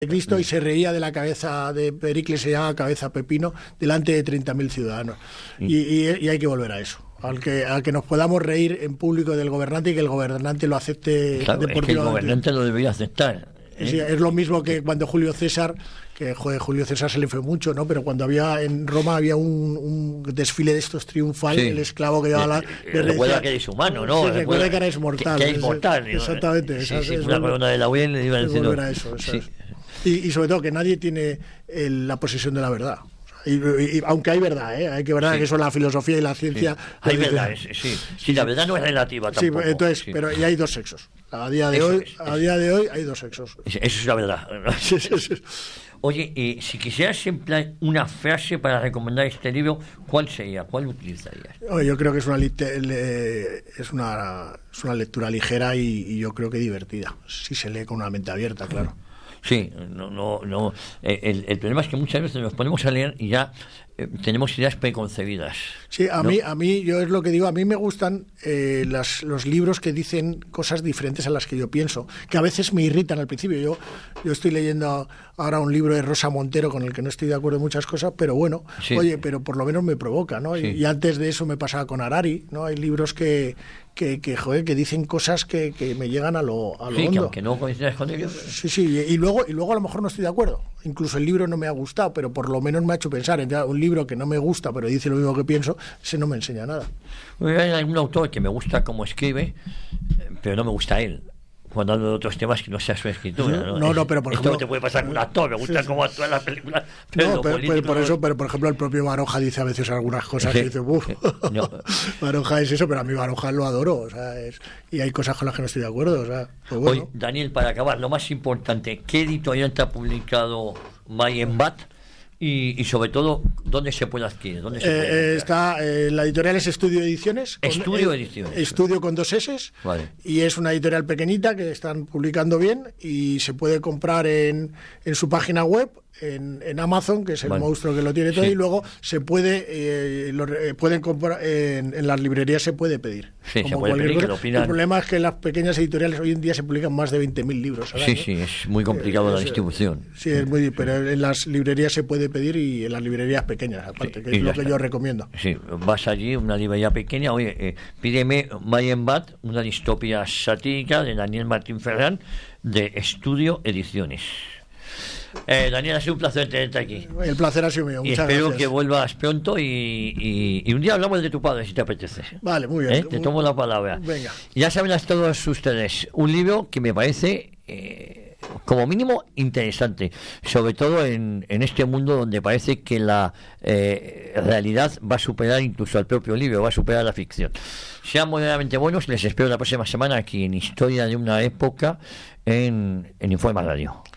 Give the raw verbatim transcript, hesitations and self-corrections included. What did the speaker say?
de Cristo y se reía de la cabeza de Pericles, se llama cabeza pepino, delante de treinta mil ciudadanos. Y, y, y hay que volver a eso. Al que, a que nos podamos reír en público del gobernante y que el gobernante lo acepte. Claro, es que el gobernante lo debería aceptar. ¿eh? Sí, es lo mismo que cuando Julio César, que joder, Julio César se le fue mucho, ¿no? Pero cuando había en Roma había un, un desfile de estos triunfal, sí. El esclavo que llevaba la... Eh, recuerda que eres humano, ¿no? Sí, recuerda que eres mortal. Que, que eres mortal. Es, exactamente. Sí, esa, sí, es una corona de la Laurel le iban diciendo... Volver a eso, eso sí. es. Y, y sobre todo que nadie tiene el, la posesión de la verdad. Y, y, aunque hay verdad, ¿eh? Hay que verdad sí. que eso la filosofía y la ciencia. Sí. Hay verdad, sí. sí. Sí, la verdad no es relativa tampoco. Sí, entonces, sí. pero y hay dos sexos. A día de eso hoy, es, a día de hoy hay dos sexos. Eso es la verdad. Sí, sí, sí. Oye, eh, si quisieras emplear una frase para recomendar este libro, ¿cuál sería? ¿Cuál utilizarías? Oye, yo creo que es una le, es una es una lectura ligera y, y yo creo que divertida. Si se lee con una mente abierta, claro. Sí, no, no, no. El, el problema es que muchas veces nos ponemos a leer y ya eh, tenemos ideas preconcebidas. Sí, a ¿no? mí, a mí, yo es lo que digo, a mí me gustan eh, las, los libros que dicen cosas diferentes a las que yo pienso, que a veces me irritan al principio. Yo, yo estoy leyendo ahora un libro de Rosa Montero con el que no estoy de acuerdo en muchas cosas, pero bueno, sí. oye, pero por lo menos me provoca, ¿no? Sí. Y, y antes de eso me pasaba con Harari, ¿no? Hay libros que que, que joder, que dicen cosas que, que me llegan a lo, a lo sí, hondo. Que aunque no coincidas con ellos. Sí, sí, y luego, y luego a lo mejor no estoy de acuerdo. Incluso el libro no me ha gustado, pero por lo menos me ha hecho pensar. Entonces, un libro que no me gusta, pero dice lo mismo que pienso, ese no me enseña nada. Hay algún autor que me gusta cómo escribe, pero no me gusta él. Cuando hablo de otros temas que no sea su escritura, ¿no? No, no, pero por Esto ejemplo... no te puede pasar con un actor, me gusta sí, cómo actúa en la película. Pero no, pero, pero por eso, pero por ejemplo el propio Baroja dice a veces algunas cosas sí, que dice, uff, no. Baroja es eso, pero a mí Baroja lo adoro, o sea, es, y hay cosas con las que no estoy de acuerdo, o sea, pues bueno. Oye, Daniel, para acabar, lo más importante, ¿qué editorial te ha publicado Mayenbat? Y, y sobre todo, ¿dónde se puede adquirir? ¿Dónde se puede eh, está, eh, la editorial es Estudio Ediciones. Con, Estudio eh, Ediciones. Estudio con dos S. Vale. Y es una editorial pequeñita que están publicando bien y se puede comprar en, en su página web, en, en Amazon, que es el vale. monstruo que lo tiene todo, sí. y luego se puede, eh, lo, eh, pueden comprar en, en las librerías se puede pedir. Sí, se puede pedir, que lo pidan. El problema es que las pequeñas editoriales hoy en día se publican más de veinte mil libros. Sí, sí, es muy complicado eh, la es, distribución. Sí, es muy, pero en las librerías se puede pedir y en las librerías pequeñas, aparte, sí, que es lo que está. yo recomiendo. Sí, vas allí, una librería pequeña, oye, eh, pídeme Mayenbat, una distopía satírica de Daniel Martín Ferrán, de Estudio Ediciones. Eh, Daniel, ha sido un placer tenerte aquí. El placer ha sido mío, muchas y espero gracias. que vuelvas pronto y, y, y un día hablamos de tu padre, si te apetece. Vale, muy bien. ¿Eh? Te tomo la palabra. Venga. Ya saben a todos ustedes, un libro que me parece... Eh, como mínimo interesante, sobre todo en, en este mundo donde parece que la eh, realidad va a superar incluso al propio libro, va a superar la ficción. Sean moderadamente buenos, les espero la próxima semana aquí en Historia de una Época en, en Informa Radio.